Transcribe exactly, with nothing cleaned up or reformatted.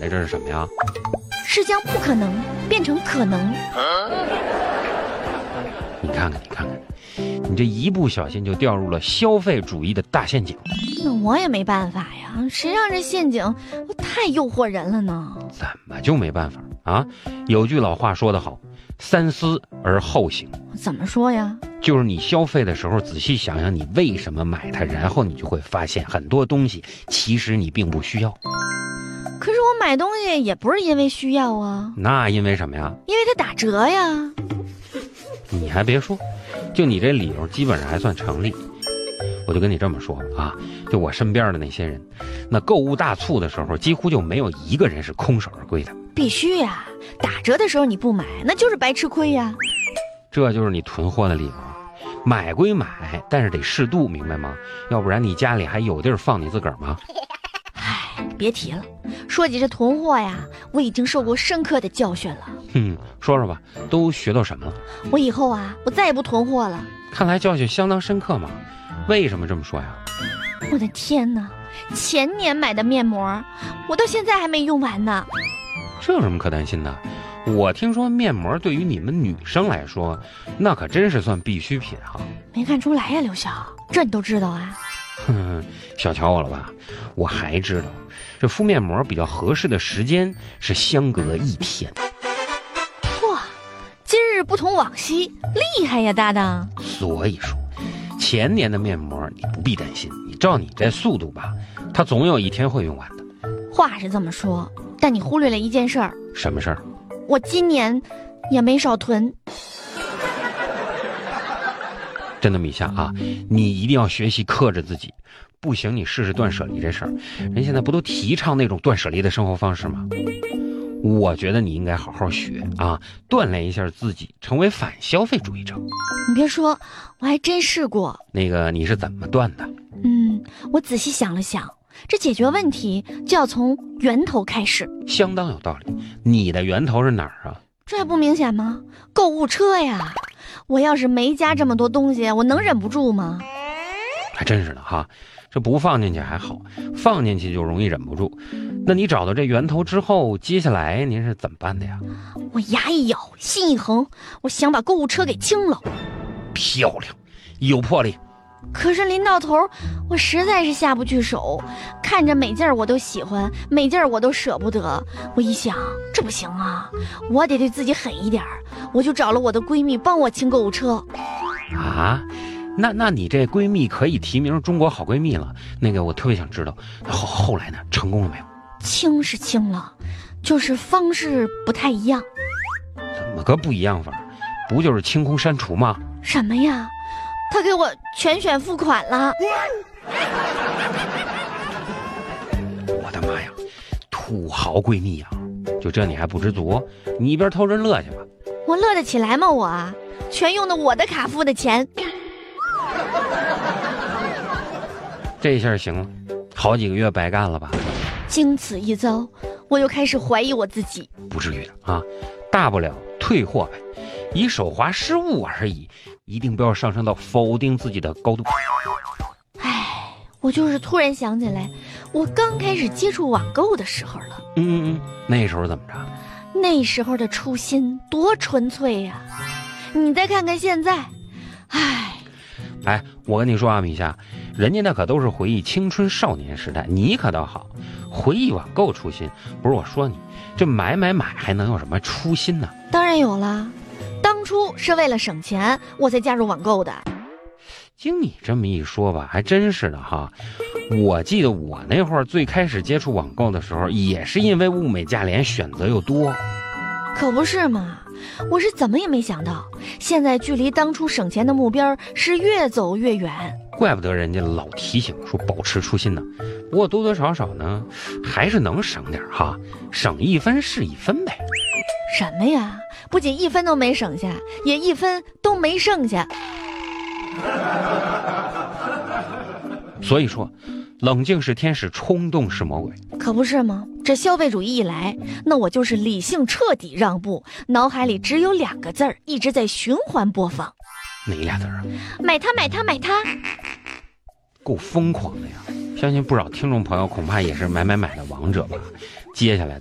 的这是什么呀？ 是将不可能变成可能。 你看看，你看看，你这一不小心就掉入了消费主义的大陷阱。 那我也没办法呀，谁让这陷阱太诱惑人了呢？ 怎么就没办法啊？有句老话说得好，三思而后行。 怎么说呀？ 就是你消费的时候仔细想想你为什么买它，然后你就会发现很多东西其实你并不需要。 可是我买东西也不是因为需要啊。 那因为什么呀？ 因为它打折呀。 你还别说，就你这理由基本上还算成立。我就跟你这么说啊，就我身边的那些人，那购物大促的时候几乎就没有一个人是空手而归的。 必须呀，打折的时候你不买那就是白吃亏呀。 这就是你囤货的理由。买归买，但是得适度，明白吗？要不然你家里还有地儿放你自个儿吗？ 唉，别提了，说起这囤货呀，我已经受过深刻的教训了。 嗯，说说吧，都学到什么了？ 我以后啊，我再也不囤货了。 看来教训相当深刻嘛。为什么这么说呀？ 我的天哪，前年买的面膜我到现在还没用完呢。 这有什么可担心的？我听说面膜对于你们女生来说那可真是算必需品哈。 没看出来呀，刘晓，这你都知道啊？ 哼哼，小瞧我了吧？我还知道这敷面膜比较合适的时间是相隔一天。 哇，今日不同往昔，厉害呀搭档。 所以说前年的面膜你不必担心，你照你这速度吧，它总有一天会用完的。 话是这么说，但你忽略了一件事儿。 什么事儿？ 我今年也没少囤。 真的米夏啊，你一定要学习克制自己，不行你试试断舍离这事儿。人现在不都提倡那种断舍离的生活方式吗？我觉得你应该好好学啊，锻炼一下自己，成为反消费主义者。 你别说，我还真试过。 那个你是怎么断的？ 嗯，我仔细想了想，这解决问题就要从源头开始。 相当有道理。你的源头是哪儿啊？ 这还不明显吗？购物车呀！我要是没加这么多东西，我能忍不住吗？ 还真是的哈，这不放进去还好，放进去就容易忍不住。那你找到这源头之后，接下来您是怎么办的呀？ 我牙一咬，心一横，我想把购物车给清了。 漂亮，有魄力。 可是临到头，我实在是下不去手，看着每件我都喜欢，每件我都舍不得。我一想，这不行啊，我得对自己狠一点，我就找了我的闺蜜帮我清购物车。 啊，那那你这闺蜜可以提名中国好闺蜜了。那个我特别想知道，后后来呢，成功了没有？ 清是清了，就是方式不太一样。 怎么个不一样法？不就是清空删除吗？ 什么呀？他给我全选付款了。 我的妈呀，土豪闺蜜呀！就这你还不知足？你一边偷着乐去吧。 我乐得起来吗？我啊，全用的我的卡付的钱。 这下行了，好几个月白干了吧？ 经此一遭，我又开始怀疑我自己。 不至于的啊，大不了退货呗，以手滑失误而已，一定不要上升到否定自己的高度。 唉，我就是突然想起来，我刚开始接触网购的时候了。 嗯嗯嗯，那时候怎么着？ 那时候的初心多纯粹呀！你再看看现在，唉。 哎，我跟你说啊，米夏，人家那可都是回忆青春少年时代，你可倒好，回忆网购初心。不是我说你，这买买买还能有什么初心呢？ 当然有啦，当初是为了省钱，我才加入网购的。 经你这么一说吧，还真是的哈。我记得我那会儿最开始接触网购的时候，也是因为物美价廉，选择又多。 可不是嘛，我是怎么也没想到，现在距离当初省钱的目标是越走越远。 怪不得人家老提醒说保持初心呢。不过多多少少呢，还是能省点哈，省一分是一分呗。 什么呀？不仅一分都没省下，也一分都没剩下。 所以说，冷静是天使，冲动是魔鬼。 可不是吗？这消费主义一来，那我就是理性彻底让步，脑海里只有两个字儿一直在循环播放。 哪俩字儿啊？ 买它买它买它。 够疯狂的呀！相信不少听众朋友恐怕也是买买买的王者吧。接下来